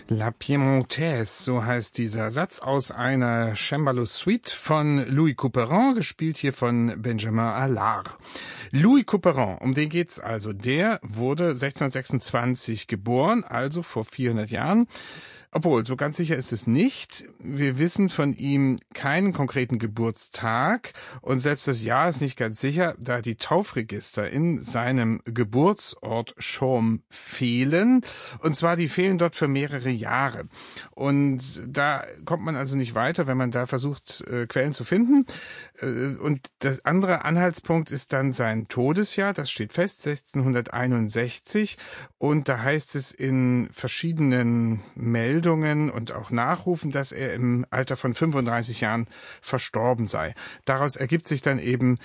La Piémontaise, so heißt dieser Satz aus einer Cembalo-Suite von Louis Couperin, gespielt hier von Benjamin Allard. Louis Couperin, um den geht's also. Der wurde 1626 geboren, also vor 400 Jahren. Obwohl, so ganz sicher ist es nicht. Wir wissen von ihm keinen konkreten Geburtstag und selbst das Jahr ist nicht ganz sicher, da die Taufregister in seinem Geburtsort Chaumes fehlen. Und zwar, die fehlen dort für mehrere Jahre. Und da kommt man also nicht weiter, wenn man da versucht, Quellen zu finden. Und der andere Anhaltspunkt ist dann sein Todesjahr, das steht fest, 1661. Und da heißt es in verschiedenen Meldungen und auch Nachrufen, dass er im Alter von 35 Jahren verstorben sei. Daraus ergibt sich dann eben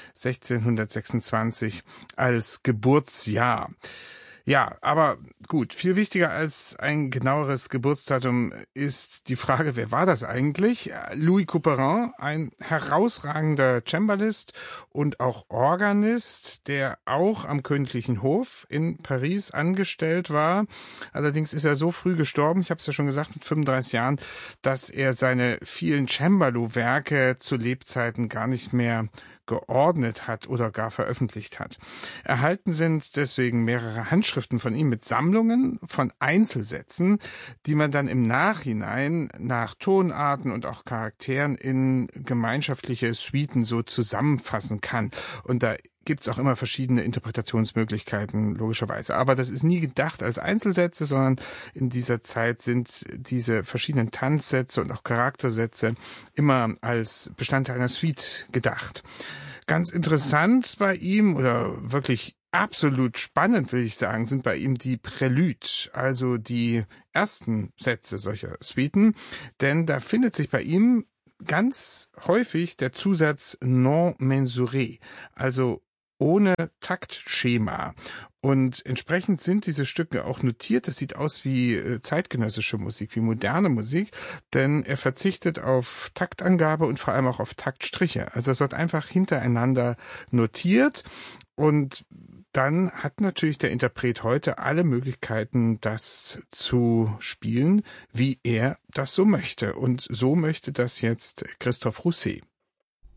1626 als Geburtsjahr. Ja, aber gut, viel wichtiger als ein genaueres Geburtsdatum ist die Frage, wer war das eigentlich? Louis Couperin, ein herausragender Cembalist und auch Organist, der auch am Königlichen Hof in Paris angestellt war. Allerdings ist er so früh gestorben, ich habe es ja schon gesagt, mit 35 Jahren, dass er seine vielen Cembalo-Werke zu Lebzeiten gar nicht mehr geordnet hat oder gar veröffentlicht hat. Erhalten sind deswegen mehrere Handschriften von ihm mit Sammlungen von Einzelsätzen, die man dann im Nachhinein nach Tonarten und auch Charakteren in gemeinschaftliche Suiten so zusammenfassen kann. Und da gibt's auch immer verschiedene Interpretationsmöglichkeiten, logischerweise. Aber das ist nie gedacht als Einzelsätze, sondern in dieser Zeit sind diese verschiedenen Tanzsätze und auch Charaktersätze immer als Bestandteil einer Suite gedacht. Ganz interessant bei ihm oder wirklich absolut spannend, will ich sagen, sind bei ihm die Préludes, also die ersten Sätze solcher Suiten, denn da findet sich bei ihm ganz häufig der Zusatz non mensuré, also ohne Taktschema. Und entsprechend sind diese Stücke auch notiert. Das sieht aus wie zeitgenössische Musik, wie moderne Musik, denn er verzichtet auf Taktangabe und vor allem auch auf Taktstriche. Also es wird einfach hintereinander notiert und dann hat natürlich der Interpret heute alle Möglichkeiten, das zu spielen, wie er das so möchte. Und so möchte das jetzt Christophe Rousset.